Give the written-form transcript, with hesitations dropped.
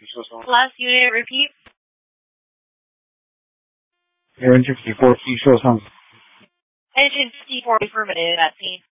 Last unit, repeat. Engine 54, T show something. Engine 54 affirmative at scene.